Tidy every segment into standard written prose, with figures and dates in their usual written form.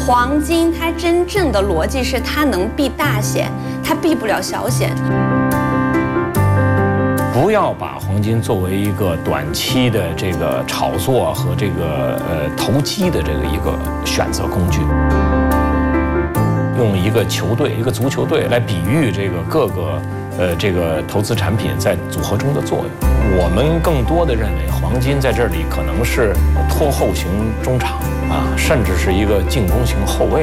黄金它真正的逻辑是它能避大险，它避不了小险。 不要把黄金作为一个短期的这个炒作和这个投机的这个一个选择工具。用一个球队、一个足球队来比喻这个各个这个投资产品在组合中的作用。我们更多的认为，黄金在这里可能是拖后型中场啊，甚至是一个进攻型后卫。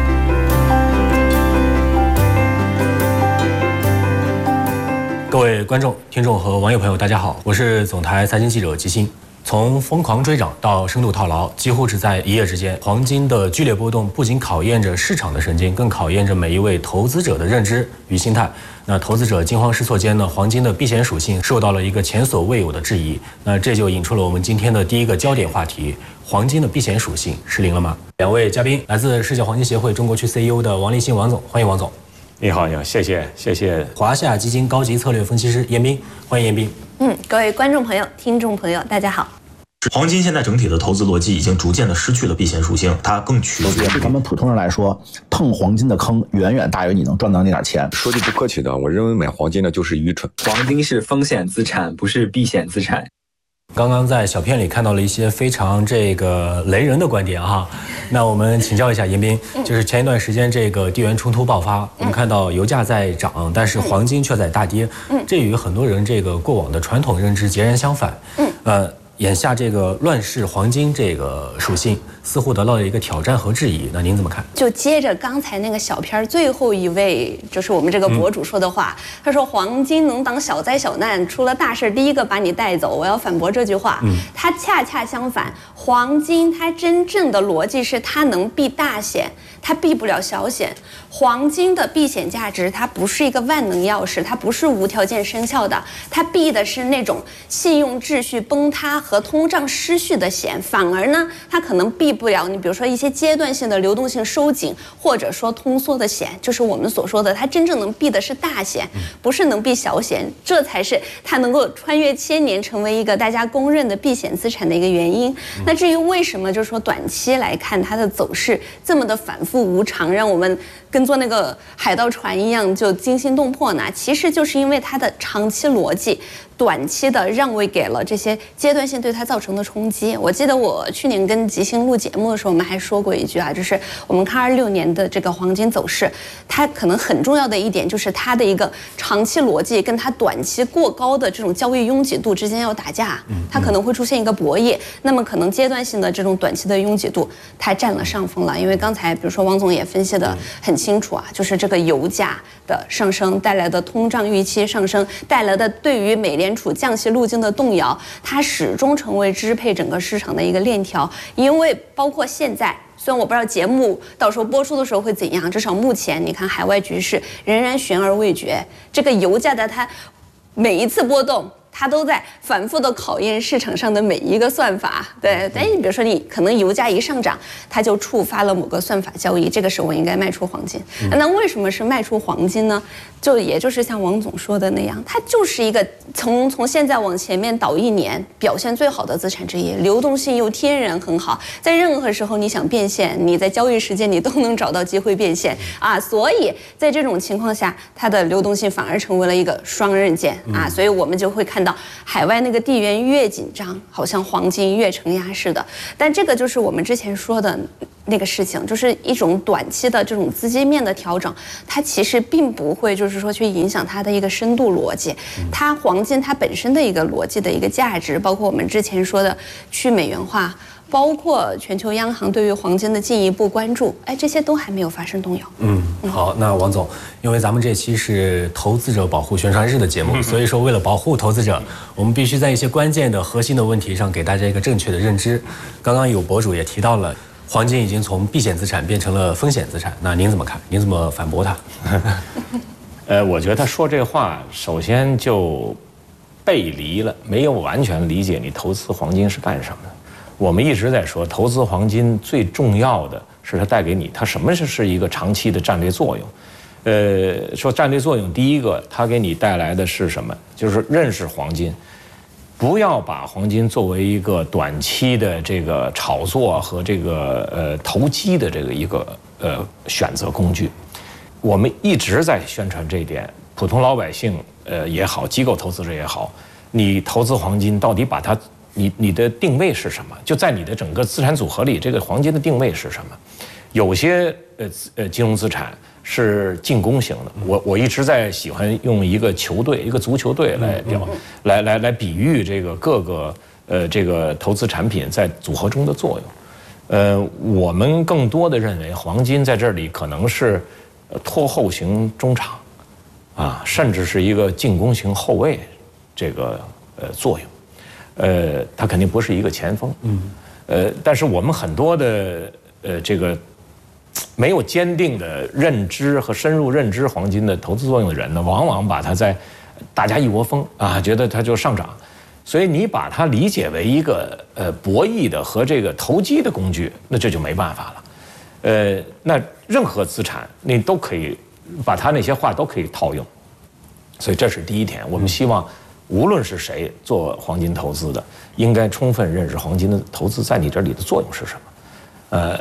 各位观众、听众和网友朋友，大家好，我是总台财经记者吉星。从疯狂追涨到深度套牢，几乎只在一夜之间。黄金的剧烈波动不仅考验着市场的神经，更考验着每一位投资者的认知与心态。那投资者惊慌失措间呢，黄金的避险属性受到了一个前所未有的质疑。那这就引出了我们今天的第一个焦点话题：黄金的避险属性失灵了吗？两位嘉宾来自世界黄金协会中国区 CEO 的王立新王总，欢迎王总。 你好，你好，谢谢。 华夏基金高级策略分析师严彬，欢迎严彬。 各位观众朋友、听众朋友，大家好。 黄金现在整体的投资逻辑已经逐渐的失去了避险属性，它更取决于咱们普通人来说，碰黄金的坑远远大于你能赚到那点钱。 说句不客气的，我认为买黄金的就是愚蠢。 黄金是风险资产，不是避险资产。 刚刚在小片里看到了一些非常这个雷人的观点啊，那我们请教一下严彬，就是前一段时间这个地缘冲突爆发，我们看到油价在涨，但是黄金却在大跌，这与很多人这个过往的传统认知截然相反。眼下这个乱世黄金这个属性似乎得到了一个挑战和质疑，那您怎么看？ 就接着刚才那个小片最后一位，就是我们这个博主说的话，他说黄金能挡小灾小难，出了大事第一个把你带走。我要反驳这句话，它恰恰相反，黄金它真正的逻辑是它能避大险，它避不了小险。黄金的避险价值，它不是一个万能钥匙，它不是无条件生效的，它避的是那种信用秩序崩塌和通胀失序的险，反而呢，它可能避不了你比如说一些阶段性的流动性收紧，或者说通缩的险，就是我们所说的，它真正能避的是大险，不是能避小险，这才是它能够穿越千年成为一个大家公认的避险资产的一个原因。那至于为什么就是说短期来看它的走势这么的反复无常，让我们跟坐那个海盗船一样就惊心动魄呢？其实就是因为它的长期逻辑短期的让位给了这些阶段性对它造成的冲击。我记得我去年跟吉星录节目的时候，我们还说过一句啊，就是我们看26年的这个黄金走势，它可能很重要的一点就是它的一个长期逻辑跟它短期过高的这种交易拥挤度之间要打架，它可能会出现一个博弈。那么可能阶段性的这种短期的拥挤度，它占了上风了。因为刚才比如说王总也分析得很清楚啊，就是这个油价的上升带来的通胀预期上升带来的对于美联储降息路径的动摇，它始终成为支配整个市场的一个链条。因为包括现在，虽然我不知道节目到时候播出的时候会怎样，至少目前你看海外局势仍然悬而未决。这个油价的它每一次波动，它都在反复的考验市场上的每一个算法。对，但你比如说你可能油价一上涨，它就触发了某个算法交易，这个时候我应该卖出黄金。那为什么是卖出黄金呢？就也就是像王总说的那样，它就是一个从现在往前面倒1年表现最好的资产之一，流动性又天然很好，在任何时候你想变现，你在交易时间你都能找到机会变现啊。所以在这种情况下，它的流动性反而成为了一个双刃剑啊。所以我们就会看到海外那个地缘越紧张，好像黄金越承压似的。但这个就是我们之前说的那个事情，就是一种短期的这种资金面的调整，它其实并不会就是说去影响它的一个深度逻辑。它黄金它本身的一个逻辑的一个价值，包括我们之前说的去美元化，包括全球央行对于黄金的进一步关注，这些都还没有发生动摇。 好，那王总，因为咱们这期是投资者保护宣传日的节目，所以说为了保护投资者，我们必须在一些关键的核心的问题上给大家一个正确的认知。刚刚有博主也提到了，黄金已经从避险资产变成了风险资产，那您怎么看？您怎么反驳他？ 我觉得他说这话，首先就背离了，没有完全理解你投资黄金是干什么的。我们一直在说，投资黄金最重要的是它带给你，它什么是一个长期的战略作用。说战略作用，第一个，它给你带来的是什么？就是认识黄金。 不要把黄金作为一个短期的这个炒作和这个投机的这个一个选择工具。我们一直在宣传这一点，普通老百姓也好，机构投资者也好，你投资黄金到底把它你的定位是什么？就在你的整个资产组合里，这个黄金的定位是什么？有些金融资产是进攻型的，我一直在喜欢用一个球队，一个足球队来比喻这个各个这个投资产品在组合中的作用。我们更多的认为黄金在这里可能是拖后型中场，啊，甚至是一个进攻型后卫这个作用。它肯定不是一个前锋。但是我们很多的这个没有坚定的认知和深入认知黄金的投资作用的人呢，往往把它在大家一窝蜂啊，觉得它就上涨，所以你把它理解为一个博弈的和这个投机的工具，那这就没办法了。那任何资产你都可以把它那些话都可以套用，所以这是第一点。我们希望无论是谁做黄金投资的，应该充分认识黄金的投资在你这里的作用是什么。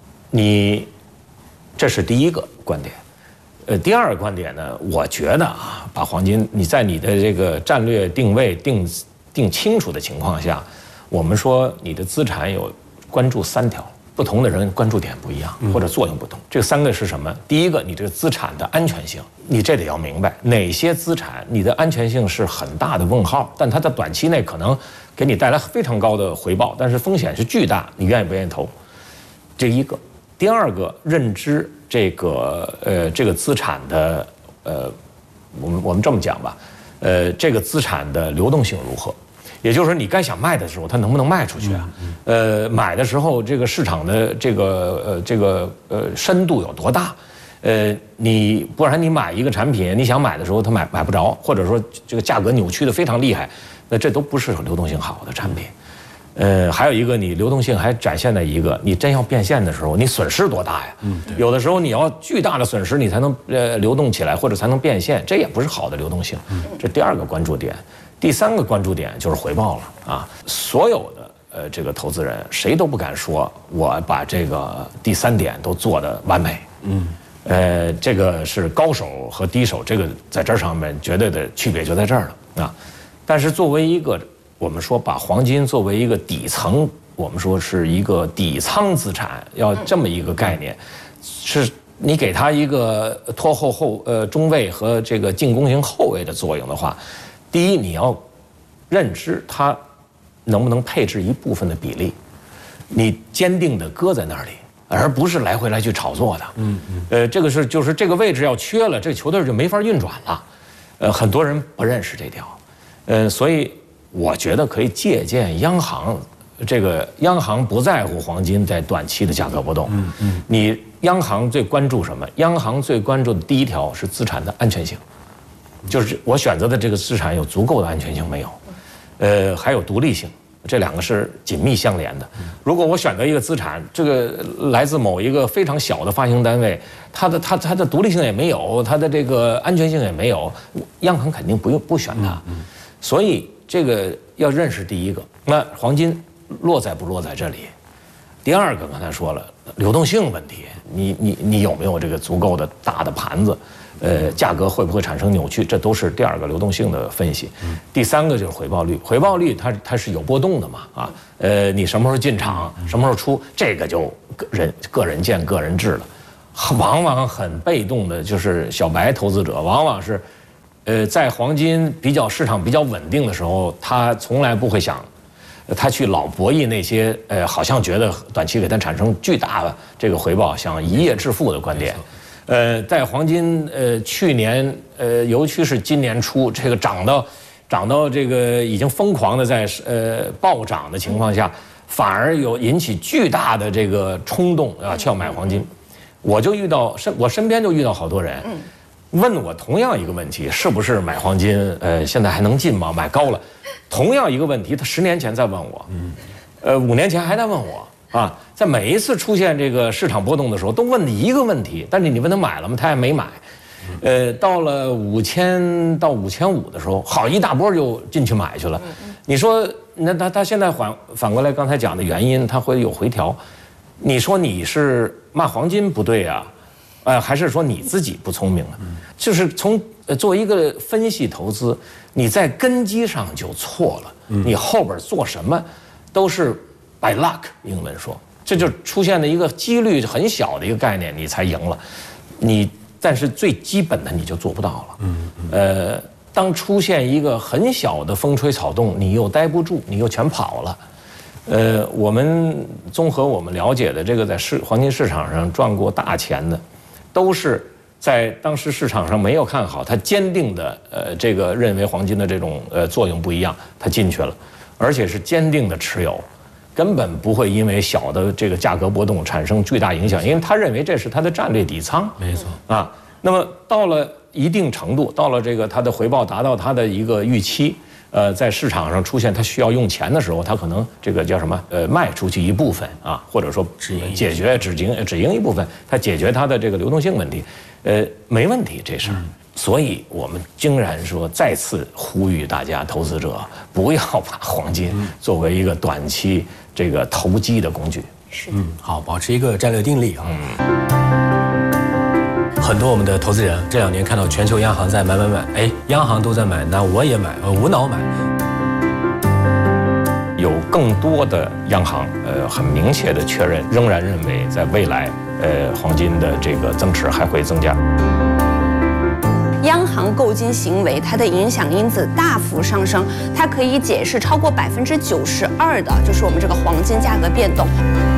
这是第一个观点。第二个观点呢，我觉得啊，把黄金你在你的这个战略定位定清楚的情况下，我们说你的资产有关注3条，不同的人关注点不一样，或者作用不同。这3个是什么？第一个，你这个资产的安全性，你这得要明白哪些资产你的安全性是很大的问号，但它在短期内可能给你带来非常高的回报，但是风险是巨大，你愿意不愿意投？这一个。第二个，认知这个资产的我们这么讲吧，这个资产的流动性如何？也就是说，你该想卖的时候，它能不能卖出去啊？买的时候，这个市场的这个深度有多大？不然你买一个产品，你想买的时候它买不着，或者说这个价格扭曲的非常厉害，那这都不是流动性好的产品。还有一个，你流动性还展现在一个，你真要变现的时候，你损失多大呀？有的时候你要巨大的损失，你才能流动起来，或者才能变现，这也不是好的流动性。这第2个关注点。第3个关注点就是回报了啊！所有的这个投资人谁都不敢说我把这个第3点都做得完美。这个是高手和低手，这个在这上面绝对的区别就在这儿了啊！但是作为一个我们说把黄金作为一个底层，我们说是一个底仓资产，要这么一个概念，是你给它一个拖后中卫和这个进攻型后卫的作用的话，第一你要认知它能不能配置一部分的比例，你坚定的搁在那里，而不是来回来去炒作的。这个就是这个位置要缺了，这个球队就没法运转了。很多人不认识这条，所以我觉得可以借鉴央行，这个央行不在乎黄金在短期的价格波动。你央行最关注什么？央行最关注的第1条是资产的安全性，就是我选择的这个资产有足够的安全性没有？还有独立性，这2个是紧密相连的。如果我选择一个资产，这个来自某一个非常小的发行单位，它的独立性也没有，它的这个安全性也没有，央行肯定不选它。所以这个要认识第1个，那黄金落在不落在这里？第2个刚才说了，流动性问题，你有没有这个足够的大的盘子？价格会不会产生扭曲？这都是第2个流动性的分析。第3个就是回报率，回报率它是有波动的嘛啊？你什么时候进场，什么时候出，这个就个人见个人智了。往往很被动的就是小白投资者，往往是在黄金市场比较稳定的时候，他从来不会想，他去老博弈那些好像觉得短期给他产生巨大的这个回报，想一夜致富的观点。在黄金去年尤其是今年初这个涨到这个已经疯狂的在暴涨的情况下，反而有引起巨大的这个冲动啊，去要买黄金。我身边就遇到好多人问我同样一个问题，是不是买黄金现在还能进吗？买高了。同样一个问题，他10年前在问我，5年前还在问我。在每一次出现这个市场波动的时候，都问你一个问题，但是你问他买了吗？他也没买。到了5000到5500的时候，好一大波就进去买去了。 你说那他现在反过来刚才讲的原因，他会有回调。你说你是骂黄金不对啊，还是说你自己不聪明了？就是作为一个分析投资，你在根基上就错了，你后边做什么都是 by luck， 英文说，这就出现了一个几率很小的一个概念，你才赢了。但是最基本的你就做不到了。当出现一个很小的风吹草动，你又待不住，你又全跑了。我们综合我们了解的这个在黄金市场上赚过大钱的，都是在当时市场上没有看好，他坚定的这个认为黄金的这种作用不一样，他进去了，而且是坚定的持有，根本不会因为小的这个价格波动产生巨大影响，因为他认为这是他的战略底仓。 没错啊。那么到了一定程度，到了这个它的回报达到它的一个预期，在市场上出现它需要用钱的时候，它可能这个叫什么卖出去一部分啊，或者说止盈一部分，它解决它的这个流动性问题，没问题这事儿。所以我们竟然说再次呼吁大家投资者不要把黄金作为一个短期这个投机的工具。 是， 好，保持一个战略定力啊。很多我们的投资人这2年看到全球央行在买，央行都在买，那我也买，无脑买。 有更多的央行很明确的确认，仍然认为在未来黄金的这个增持还会增加。 央行购金行为它的影响因子大幅上升，它可以解释超过92%的，就是我们这个黄金价格变动。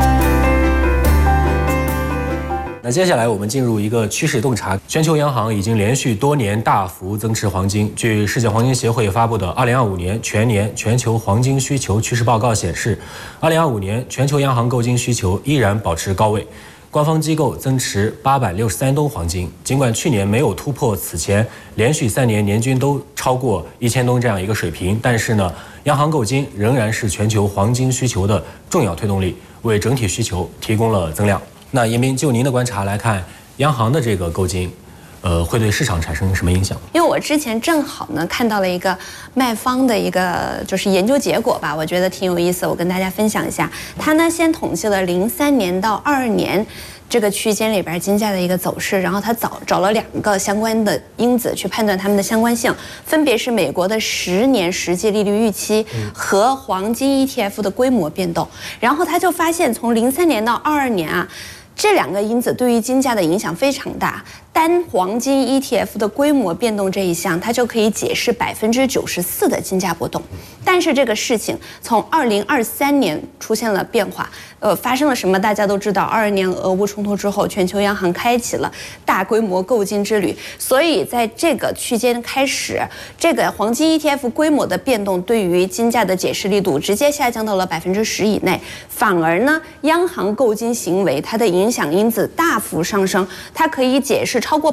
那接下来我们进入一个趋势洞察。全球央行已经连续多年大幅增持黄金。据世界黄金协会发布的2025年全年全球黄金需求趋势报告显示，2025年全球央行购金需求依然保持高位。官方机构增持863吨黄金，尽管去年没有突破此前连续3年年均都超过1000吨这样一个水平，但是呢，央行购金仍然是全球黄金需求的重要推动力，为整体需求提供了增量。那严斌，就您的观察来看，央行的这个购金，会对市场产生什么影响？ 因为我之前正好呢看到了一个卖方的一个就是研究结果吧，我觉得挺有意思，我跟大家分享一下。他呢先统计了03年到22年这个区间里边金价的一个走势，然后他找了2个相关的因子去判断它们的相关性，分别是美国的10年实际利率预期和黄金 ETF 的规模变动。然后他就发现，从03年到22年啊，这2个因子对于金价的影响非常大。单黄金 ETF 的规模变动这一项，它就可以解释94%的金价波动。但是这个事情从2023年出现了变化，发生了什么？大家都知道，22年俄乌冲突之后，全球央行开启了大规模购金之旅，所以在这个区间开始，这个黄金 ETF 规模的变动对于金价的解释力度直接下降到了10%以内。反而呢，央行购金行为它的影响因子大幅上升，它可以解释超过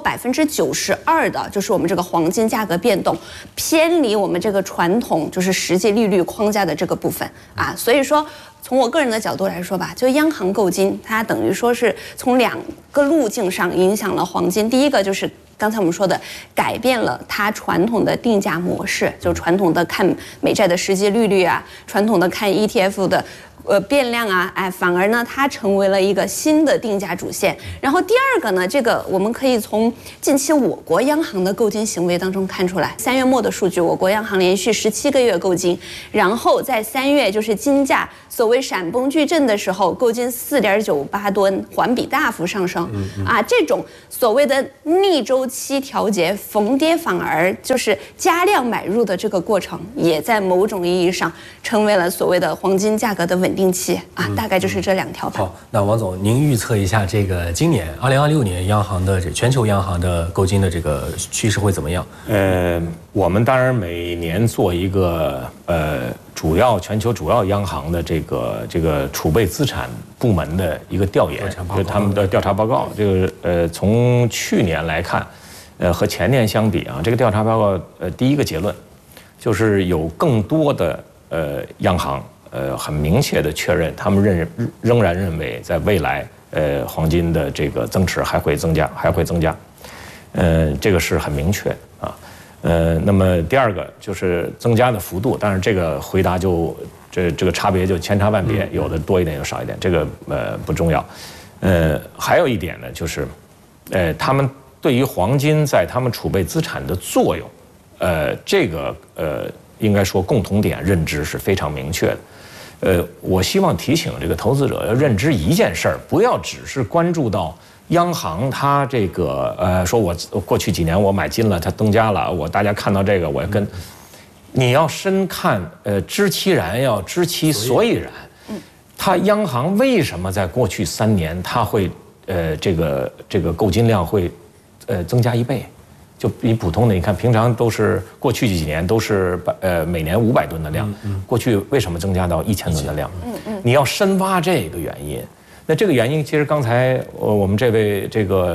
92%的，就是我们这个黄金价格变动，偏离我们这个传统就是实际利率框架的这个部分啊。所以说，从我个人的角度来说吧，就央行购金，它等于说是从2个路径上影响了黄金。第一个就是刚才我们说的，改变了它传统的定价模式，就传统的看美债的实际利率啊，传统的看 ETF 的变量啊，反而呢，它成为了一个新的定价主线。然后第2个呢，这个我们可以从近期我国央行的购金行为当中看出来。3月末的数据，我国央行连续17个月购金，然后在3月就是金价所谓闪崩矩阵的时候，购金4.98吨，环比大幅上升。这种所谓的逆周期调节，逢跌反而就是加量买入的这个过程，也在某种意义上成为了所谓的黄金价格的稳定期啊，大概就是这2条吧。 好，那王总，您预测一下这个今年2026年央行的全球央行的购金的这个趋势会怎么样？ 我们当然每年做一个全球主要央行的这个储备资产部门的一个调研，就是他们的调查报告。这个从去年来看，和前年相比啊，这个调查报告第一个结论就是有更多的央行很明确的确认，他们仍然认为在未来黄金的这个增持还会增加，这个是很明确啊。 那么第二个就是增加的幅度，当然这个回答就这个差别就千差万别，有的多一点，有少一点，这个不重要。还有一点呢，就是他们对于黄金在他们储备资产的作用，这个应该说共同点认知是非常明确的。我希望提醒这个投资者要认知一件事儿，不要只是关注到央行它这个说我过去几年我买金了，它增加了，大家看到这个我跟，你要深看知其然要知其所以然。它央行为什么在过去3年它会这个购金量会增加1倍？就比普通的，你看平常都是过去几年都是每年500吨的量，过去为什么增加到1000吨的量？你要深挖这个原因。那这个原因其实刚才我们这位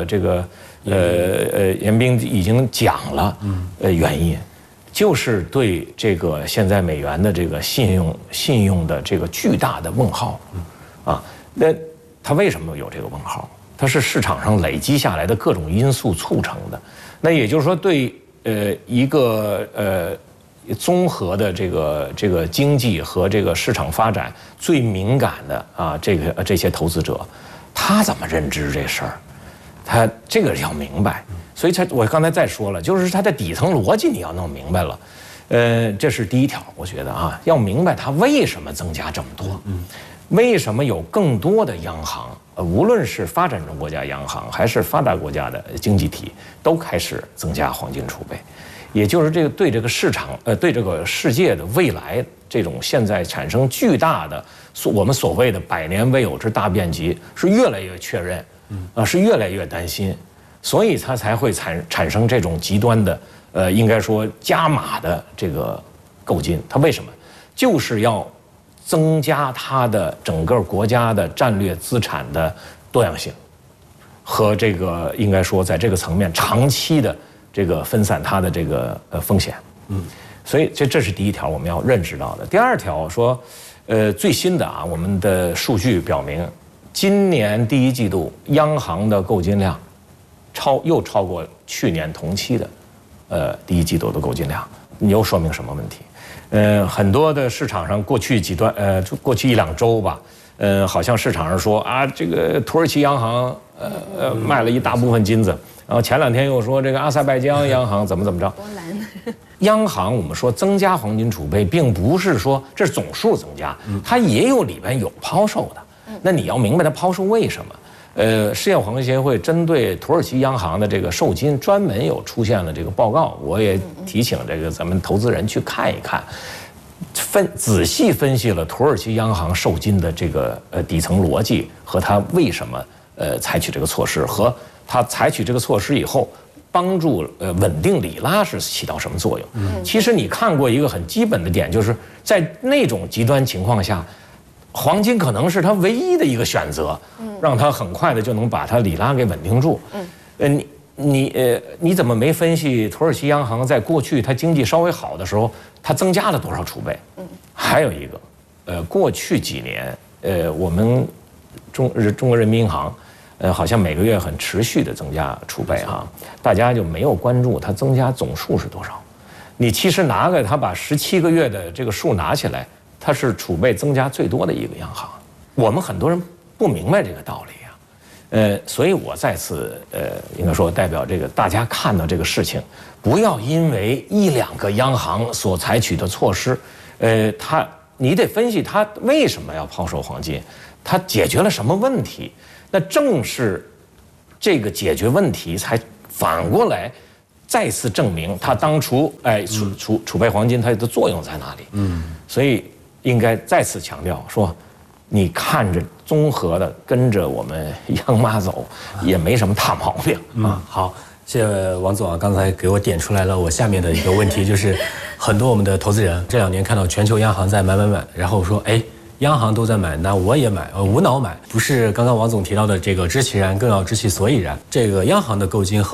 严彬已经讲了，原因就是对这个现在美元的这个信用的这个巨大的问号，啊，那它为什么有这个问号？它是市场上累积下来的各种因素促成的。那也就是说，对一个综合的这个经济和这个市场发展最敏感的啊，这些投资者，他怎么认知这事儿？他这个要明白。所以我刚才再说了，就是它的底层逻辑你要弄明白了。这是第一条，我觉得啊，要明白它为什么增加这么多，为什么有更多的央行，无论是发展中国家央行还是发达国家的经济体，都开始增加黄金储备，也就是这个对这个市场，对这个世界的未来这种现在产生巨大的我们所谓的100年未有之大变局是越来越确认，是越来越担心，所以它才会产生这种极端的，应该说加码的这个购金。它为什么？就是要增加它的整个国家的战略资产的多样性，和这个应该说在这个层面长期的这个分散它的这个风险。所以这是第一条我们要认识到的。第二条说，最新的啊，我们的数据表明，今年第一季度央行的购金量又超过去年同期的第一季度的购金量，你又说明什么问题？很多的市场上过去过去1-2周吧，好像市场上说啊，这个土耳其央行卖了一大部分金子，然后前2天又说这个阿塞拜疆央行怎么着。 波兰央行我们说增加黄金储备，并不是说这是总数增加，它也有里边有抛售的。那你要明白它抛售为什么？世界黄金协会针对土耳其央行的这个售金专门有出现了这个报告，我也提醒这个咱们投资人去看一看，仔细分析了土耳其央行售金的这个底层逻辑和它为什么采取这个措施，和它采取这个措施以后帮助稳定里拉是起到什么作用。其实你看过一个很基本的点，就是在那种极端情况下，黄金可能是它唯一的一个选择，让它很快的就能把它里拉给稳定住。你怎么没分析土耳其央行在过去它经济稍微好的时候，它增加了多少储备？还有一个，过去几年，我们中国人民银行，好像每个月很持续的增加储备哈，大家就没有关注它增加总数是多少。你其实它把17个月的这个数拿起来，它是储备增加最多的一个央行。我们很多人不明白这个道理啊，所以我再次应该说代表这个大家看到这个事情，不要因为1-2个央行所采取的措施，你得分析它为什么要抛售黄金，它解决了什么问题。那正是这个解决问题，才反过来再次证明它当初储备黄金它的作用在哪里。所以应该再次强调说，你看着综合的跟着我们央妈走，也没什么大毛病啊。 好，谢谢王总啊，刚才给我点出来了我下面的一个问题，就是很多我们的投资人这2年看到全球央行在买，然后说央行都在买，那我也买，无脑买，不是刚刚王总提到的这个知其然，更要知其所以然。这个央行的购金和